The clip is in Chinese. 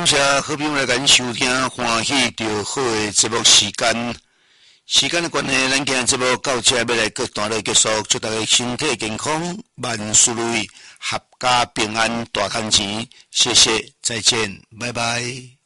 谢好朋友来咱收听欢喜就好的节目时间。时间的关系，咱今日节目到这要来各段落结束，祝大家身体健康，万事如意，阖家平安，大赚钱。谢谢，再见，拜拜。